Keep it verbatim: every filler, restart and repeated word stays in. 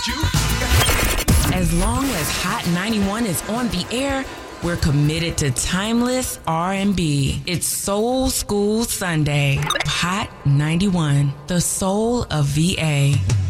As long as Hot ninety-one is on the air, we're committed to timeless R and B. It's Soul School Sunday. Hot ninety-one, the soul of V A.